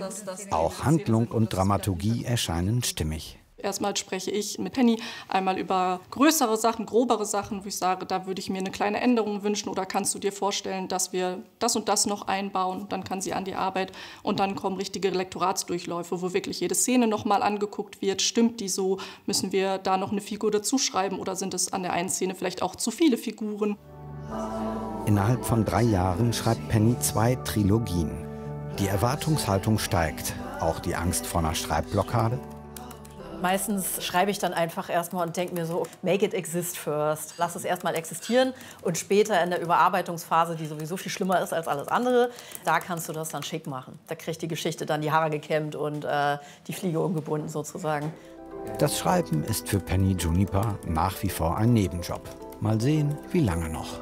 Auch Handlung und Dramaturgie erscheinen stimmig. Erstmal spreche ich mit Penny einmal über größere Sachen, grobere Sachen, wo ich sage, da würde ich mir eine kleine Änderung wünschen oder kannst du dir vorstellen, dass wir das und das noch einbauen. Dann kann sie an die Arbeit und dann kommen richtige Lektoratsdurchläufe, wo wirklich jede Szene nochmal angeguckt wird. Stimmt die so? Müssen wir da noch eine Figur dazuschreiben oder sind es an der einen Szene vielleicht auch zu viele Figuren? Innerhalb von 3 Jahren schreibt Penny 2 Trilogien. Die Erwartungshaltung steigt, auch die Angst vor einer Schreibblockade. Meistens schreibe ich dann einfach erstmal und denke mir so, make it exist first. Lass es erstmal existieren und später in der Überarbeitungsphase, die sowieso viel schlimmer ist als alles andere, da kannst du das dann schick machen. Da kriegt die Geschichte dann die Haare gekämmt und die Fliege umgebunden sozusagen. Das Schreiben ist für Penny Juniper nach wie vor ein Nebenjob. Mal sehen, wie lange noch.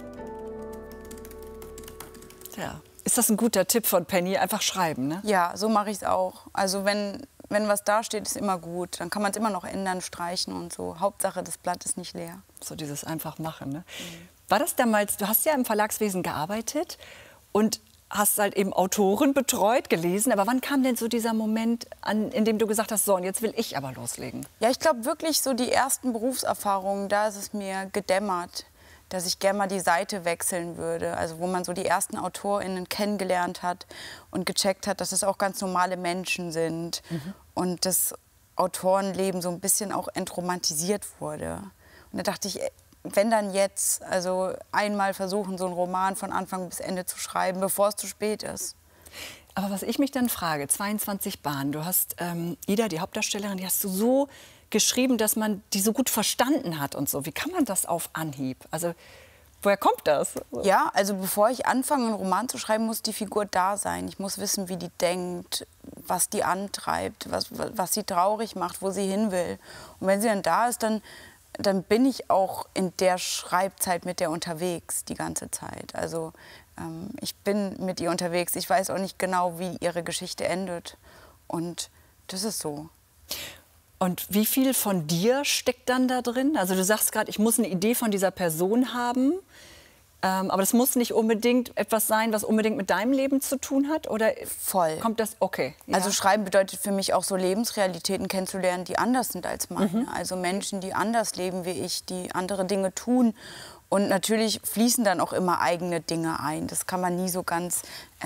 Ja. Ist das ein guter Tipp von Penny? Einfach schreiben, ne? Ja, so mache ich es auch. Also wenn was da steht, ist immer gut. Dann kann man es immer noch ändern, streichen und so. Hauptsache, das Blatt ist nicht leer. So dieses einfach machen, ne? War das damals, du hast ja im Verlagswesen gearbeitet und hast halt eben Autoren betreut, gelesen. Aber wann kam denn so dieser Moment, in dem du gesagt hast, so, und jetzt will ich aber loslegen? Ja, ich glaube wirklich so die ersten Berufserfahrungen, da ist es mir gedämmert, dass ich gerne mal die Seite wechseln würde. Also wo man so die ersten AutorInnen kennengelernt hat und gecheckt hat, dass es auch ganz normale Menschen sind. Und das Autorenleben so ein bisschen auch entromantisiert wurde. Und da dachte ich, wenn dann jetzt, also einmal versuchen, so einen Roman von Anfang bis Ende zu schreiben, bevor es zu spät ist. Aber was ich mich dann frage, 22 Bahnen, du hast Ida, die Hauptdarstellerin, die hast du so geschrieben, dass man die so gut verstanden hat und so. Wie kann man das auf Anhieb? Also, woher kommt das? Ja, also bevor ich anfange, einen Roman zu schreiben, muss die Figur da sein. Ich muss wissen, wie die denkt, was die antreibt, was sie traurig macht, wo sie hin will. Und wenn sie dann da ist, dann bin ich auch in der Schreibzeit mit der unterwegs, die ganze Zeit. Also ich bin mit ihr unterwegs. Ich weiß auch nicht genau, wie ihre Geschichte endet. Und das ist so. Und wie viel von dir steckt dann da drin? Also du sagst gerade, ich muss eine Idee von dieser Person haben, aber das muss nicht unbedingt etwas sein, was unbedingt mit deinem Leben zu tun hat? Oder voll. Kommt das, okay. Ja. Also Schreiben bedeutet für mich auch so Lebensrealitäten kennenzulernen, die anders sind als meine. Also Menschen, die anders leben wie ich, die andere Dinge tun. Und natürlich fließen dann auch immer eigene Dinge ein. Das kann man nie so ganz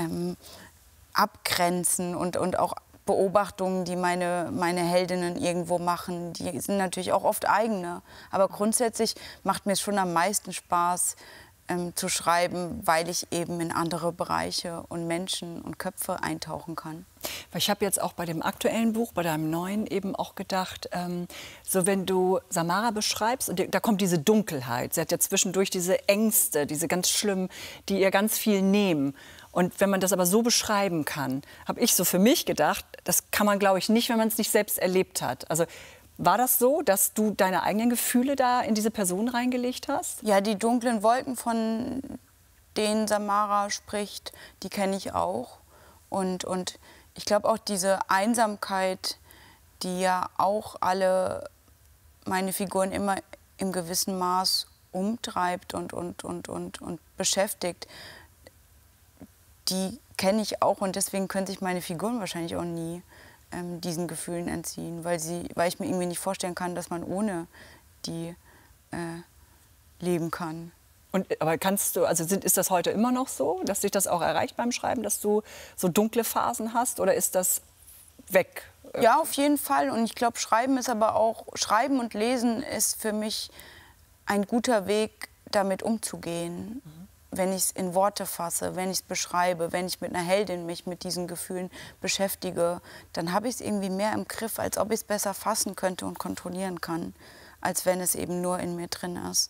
abgrenzen und auch Beobachtungen, die meine Heldinnen irgendwo machen, die sind natürlich auch oft eigene. Aber grundsätzlich macht mir es schon am meisten Spaß, zu schreiben, weil ich eben in andere Bereiche und Menschen und Köpfe eintauchen kann. Weil ich habe jetzt auch bei dem aktuellen Buch, bei deinem neuen eben auch gedacht, so wenn du Samara beschreibst, und da kommt diese Dunkelheit, sie hat ja zwischendurch diese Ängste, diese ganz schlimmen, die ihr ganz viel nehmen. Und wenn man das aber so beschreiben kann, habe ich so für mich gedacht, das kann man, glaube ich, nicht, wenn man es nicht selbst erlebt hat. Also war das so, dass du deine eigenen Gefühle da in diese Person reingelegt hast? Ja, die dunklen Wolken, von denen Samara spricht, die kenne ich auch. Und ich glaube auch diese Einsamkeit, die ja auch alle meine Figuren immer im gewissen Maß umtreibt und beschäftigt, die kenne ich auch und deswegen können sich meine Figuren wahrscheinlich auch nie diesen Gefühlen entziehen, weil ich mir irgendwie nicht vorstellen kann, dass man ohne die leben kann. Aber kannst du, also ist das heute immer noch so, dass dich das auch erreicht beim Schreiben, dass du so dunkle Phasen hast, oder ist das weg? Ja, auf jeden Fall. Und ich glaube, Schreiben und Lesen ist für mich ein guter Weg, damit umzugehen. Wenn ich es in Worte fasse, wenn ich es beschreibe, wenn ich mit einer Heldin mich mit diesen Gefühlen beschäftige, dann habe ich es irgendwie mehr im Griff, als ob ich es besser fassen könnte und kontrollieren kann, als wenn es eben nur in mir drin ist.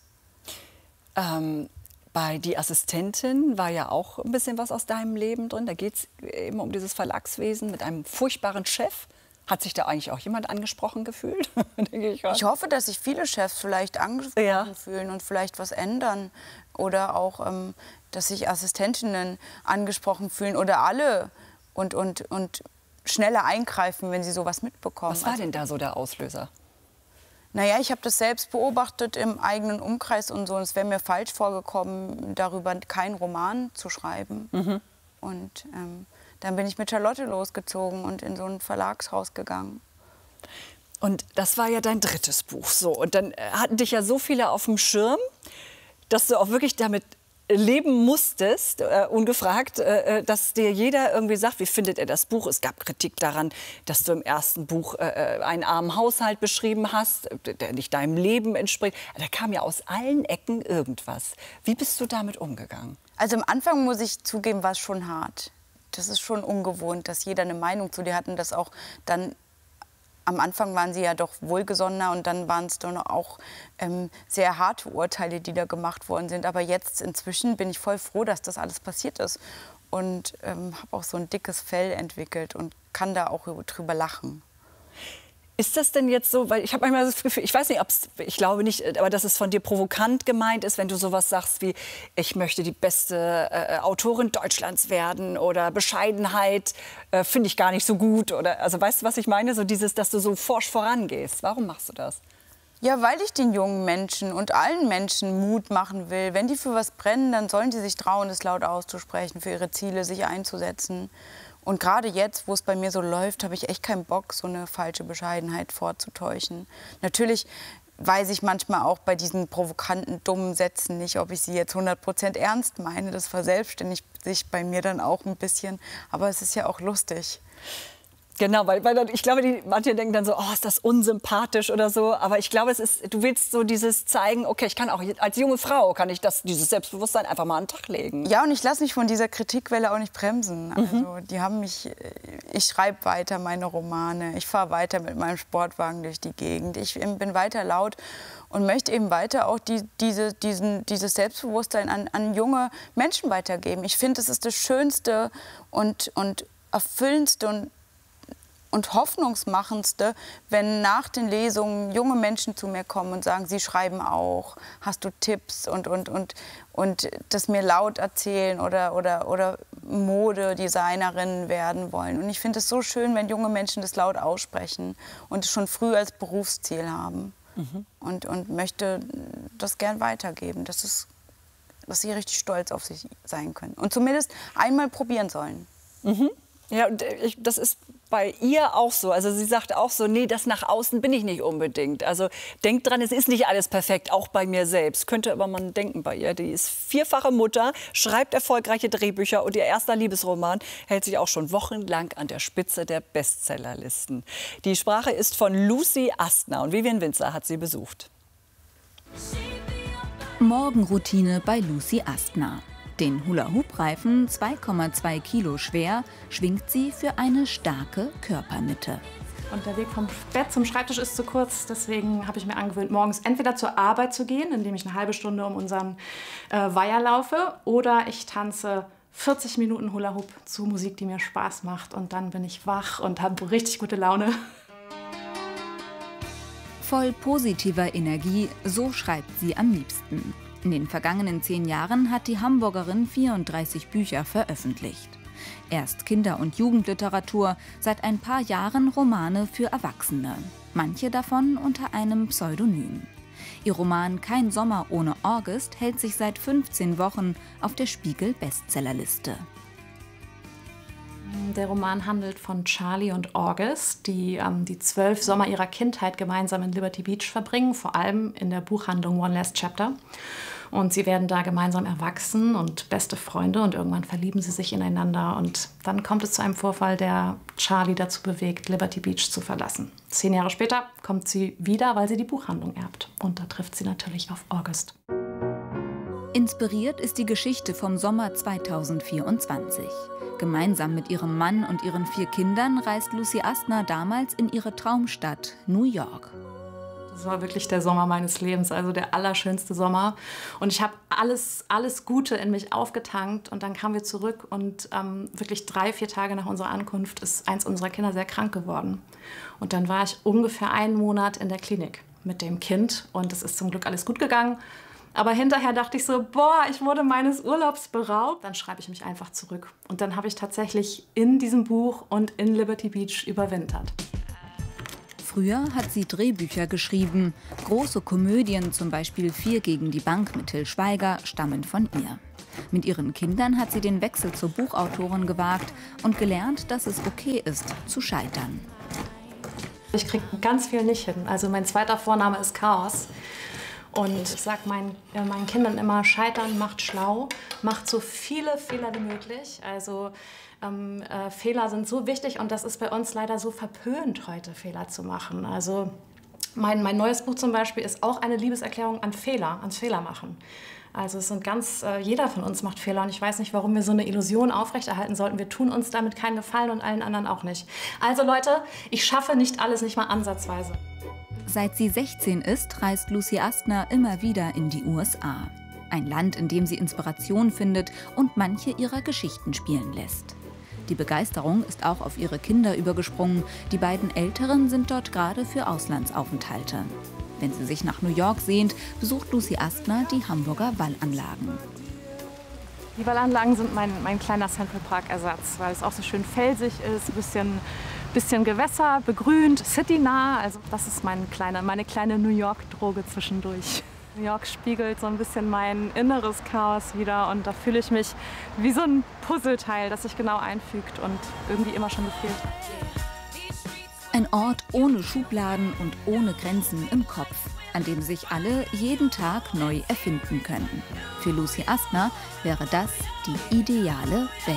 Bei Die Assistentin war ja auch ein bisschen was aus deinem Leben drin. Da geht es eben um dieses Verlagswesen mit einem furchtbaren Chef. Hat sich da eigentlich auch jemand angesprochen gefühlt? Ich hoffe, dass sich viele Chefs vielleicht angesprochen fühlen und vielleicht was ändern. Oder auch, dass sich Assistentinnen angesprochen fühlen oder alle und schneller eingreifen, wenn sie sowas mitbekommen. Was war denn da so der Auslöser? Naja, ich habe das selbst beobachtet im eigenen Umkreis und so. Und es wäre mir falsch vorgekommen, darüber keinen Roman zu schreiben. Und dann bin ich mit Charlotte losgezogen und in so ein Verlagshaus gegangen. Und das war ja dein drittes Buch. So. Und dann hatten dich ja so viele auf dem Schirm, dass du auch wirklich damit leben musstest, ungefragt, dass dir jeder irgendwie sagt, wie findet er das Buch? Es gab Kritik daran, dass du im ersten Buch einen armen Haushalt beschrieben hast, der nicht deinem Leben entspricht. Da kam ja aus allen Ecken irgendwas. Wie bist du damit umgegangen? Also am Anfang, muss ich zugeben, war es schon hart. Das ist schon ungewohnt, dass jeder eine Meinung zu dir hat und das auch dann. Am Anfang waren sie ja doch wohlgesonnener und dann waren es dann auch sehr harte Urteile, die da gemacht worden sind. Aber jetzt inzwischen bin ich voll froh, dass das alles passiert ist und habe auch so ein dickes Fell entwickelt und kann da auch drüber lachen. Ist das denn jetzt so, weil ich habe manchmal das Gefühl, ich weiß nicht, ich glaube nicht, aber dass es von dir provokant gemeint ist, wenn du sowas sagst wie, ich möchte die beste Autorin Deutschlands werden oder Bescheidenheit finde ich gar nicht so gut oder, also weißt du, was ich meine? So dieses, dass du so forsch vorangehst. Warum machst du das? Ja, weil ich den jungen Menschen und allen Menschen Mut machen will. Wenn die für was brennen, dann sollen die sich trauen, es laut auszusprechen, für ihre Ziele sich einzusetzen. Und gerade jetzt, wo es bei mir so läuft, habe ich echt keinen Bock, so eine falsche Bescheidenheit vorzutäuschen. Natürlich weiß ich manchmal auch bei diesen provokanten, dummen Sätzen nicht, ob ich sie jetzt 100% ernst meine. Das verselbstständigt sich bei mir dann auch ein bisschen. Aber es ist ja auch lustig. Genau, weil ich glaube, manche denken dann so, oh, ist das unsympathisch oder so. Aber ich glaube, du willst so dieses zeigen, okay, ich kann auch als junge Frau, kann ich dieses Selbstbewusstsein einfach mal an den Tag legen. Ja, und ich lasse mich von dieser Kritikwelle auch nicht bremsen. Also, die haben mich, ich schreibe weiter meine Romane, ich fahre weiter mit meinem Sportwagen durch die Gegend, ich bin weiter laut und möchte eben weiter auch dieses Selbstbewusstsein an junge Menschen weitergeben. Ich finde, es ist das Schönste und Erfüllendste und Hoffnungsmachendste, wenn nach den Lesungen junge Menschen zu mir kommen und sagen, sie schreiben auch, hast du Tipps und das mir laut erzählen oder Modedesignerinnen werden wollen. Und ich finde es so schön, wenn junge Menschen das laut aussprechen und es schon früh als Berufsziel haben und möchte das gern weitergeben, dass sie richtig stolz auf sich sein können und zumindest einmal probieren sollen. Ja, und das ist bei ihr auch so. Also sie sagt auch so, nee, das nach außen bin ich nicht unbedingt. Also denkt dran, es ist nicht alles perfekt, auch bei mir selbst. Könnte aber man denken bei ihr. Die ist vierfache Mutter, schreibt erfolgreiche Drehbücher und ihr erster Liebesroman hält sich auch schon wochenlang an der Spitze der Bestsellerlisten. Die Sprache ist von Lucy Astner und Vivian Winzer hat sie besucht. Morgenroutine bei Lucy Astner. Den Hula-Hoop-Reifen, 2,2 Kilo schwer, schwingt sie für eine starke Körpermitte. Und der Weg vom Bett zum Schreibtisch ist zu kurz. Deswegen habe ich mir angewöhnt, morgens entweder zur Arbeit zu gehen, indem ich eine halbe Stunde um unseren Weiher laufe, oder ich tanze 40 Minuten Hula-Hoop zu Musik, die mir Spaß macht. Und dann bin ich wach und habe richtig gute Laune. Voll positiver Energie, so schreibt sie am liebsten. In den vergangenen 10 Jahren hat die Hamburgerin 34 Bücher veröffentlicht. Erst Kinder- und Jugendliteratur, seit ein paar Jahren Romane für Erwachsene. Manche davon unter einem Pseudonym. Ihr Roman Kein Sommer ohne August hält sich seit 15 Wochen auf der Spiegel-Bestsellerliste. Der Roman handelt von Charlie und August, die 12 Sommer ihrer Kindheit gemeinsam in Liberty Beach verbringen, vor allem in der Buchhandlung One Last Chapter. Und sie werden da gemeinsam erwachsen und beste Freunde und irgendwann verlieben sie sich ineinander. Und dann kommt es zu einem Vorfall, der Charlie dazu bewegt, Liberty Beach zu verlassen. 10 Jahre später kommt sie wieder, weil sie die Buchhandlung erbt. Und da trifft sie natürlich auf August. Inspiriert ist die Geschichte vom Sommer 2024. Gemeinsam mit ihrem Mann und ihren 4 Kindern reist Lucy Astner damals in ihre Traumstadt New York. Das war wirklich der Sommer meines Lebens, also der allerschönste Sommer. Und ich habe alles Gute in mich aufgetankt. Und dann kamen wir zurück und wirklich 3-4 Tage nach unserer Ankunft ist eins unserer Kinder sehr krank geworden. Und dann war ich ungefähr 1 Monat in der Klinik mit dem Kind. Und es ist zum Glück alles gut gegangen. Aber hinterher dachte ich so, boah, ich wurde meines Urlaubs beraubt. Dann schreibe ich mich einfach zurück. Und dann habe ich tatsächlich in diesem Buch und in Liberty Beach überwintert. Früher hat sie Drehbücher geschrieben. Große Komödien, zum Beispiel 4 gegen die Bank mit Till Schweiger, stammen von ihr. Mit ihren Kindern hat sie den Wechsel zur Buchautorin gewagt und gelernt, dass es okay ist, zu scheitern. Ich kriege ganz viel nicht hin. Also mein zweiter Vorname ist Chaos. Und ich sage meinen Kindern immer, Scheitern macht schlau, macht so viele Fehler wie möglich. Also Fehler sind so wichtig und das ist bei uns leider so verpönt, heute Fehler zu machen. Also mein neues Buch zum Beispiel ist auch eine Liebeserklärung an Fehler, ans Fehlermachen. Also es sind jeder von uns macht Fehler und ich weiß nicht, warum wir so eine Illusion aufrechterhalten sollten. Wir tun uns damit keinen Gefallen und allen anderen auch nicht. Also Leute, ich schaffe nicht alles, nicht mal ansatzweise. Seit sie 16 ist, reist Lucy Astner immer wieder in die USA. Ein Land, in dem sie Inspiration findet und manche ihrer Geschichten spielen lässt. Die Begeisterung ist auch auf ihre Kinder übergesprungen. Die beiden Älteren sind dort gerade für Auslandsaufenthalte. Wenn sie sich nach New York sehnt, besucht Lucy Astner die Hamburger Wallanlagen. Die Wallanlagen sind mein kleiner Central Park-Ersatz, weil es auch so schön felsig ist, bisschen Gewässer, begrünt, citynah. Also das ist meine kleine New York-Droge zwischendurch. New York spiegelt so ein bisschen mein inneres Chaos wider und da fühle ich mich wie so ein Puzzleteil, das sich genau einfügt und irgendwie immer schon gefehlt hat. Ein Ort ohne Schubladen und ohne Grenzen im Kopf, an dem sich alle jeden Tag neu erfinden können. Für Lucy Astner wäre das die ideale Welt.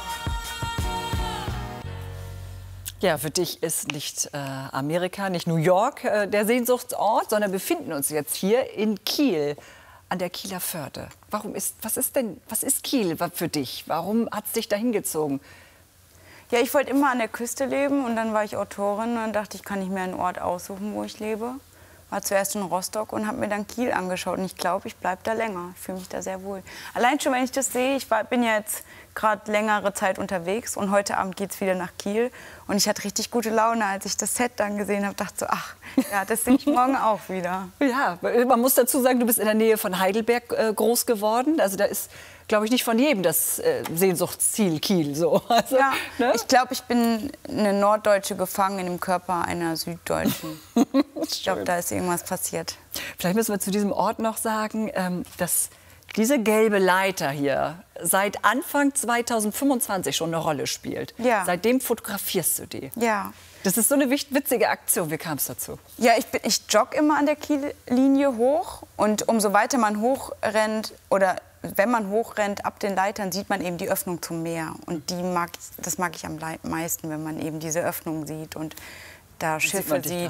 Ja, für dich ist nicht Amerika, nicht New York der Sehnsuchtsort, sondern wir befinden uns jetzt hier in Kiel, an der Kieler Förde. Was ist Kiel für dich? Warum hat es dich dahin gezogen? Ja, ich wollte immer an der Küste leben und dann war ich Autorin und dann dachte ich, kann ich mir einen Ort aussuchen, wo ich lebe. War zuerst in Rostock und habe mir dann Kiel angeschaut und ich glaube, ich bleibe da länger. Ich fühle mich da sehr wohl. Allein schon, wenn ich das sehe, bin ja jetzt gerade längere Zeit unterwegs und heute Abend geht es wieder nach Kiel und ich hatte richtig gute Laune, als ich das Set dann gesehen habe, dachte so, ach, ja, das sehe ich morgen auch wieder. Ja, man muss dazu sagen, du bist in der Nähe von Heidelberg groß geworden, also da ist, glaube ich, nicht von jedem das Sehnsuchtsziel Kiel so. Also, ja, ne? Ich glaube, ich bin eine Norddeutsche gefangen in dem Körper einer Süddeutschen. Ich glaube, da ist irgendwas passiert. Vielleicht müssen wir zu diesem Ort noch sagen, dass diese gelbe Leiter hier seit Anfang 2025 schon eine Rolle spielt. Ja. Seitdem fotografierst du die. Ja. Das ist so eine witzige Aktion. Wie kam es dazu? Ja, ich jogge immer an der Kiellinie hoch und umso weiter man hochrennt oder wenn man hochrennt ab den Leitern, sieht man eben die Öffnung zum Meer. Und das mag ich am meisten, wenn man eben diese Öffnung sieht und da Schiffe sieht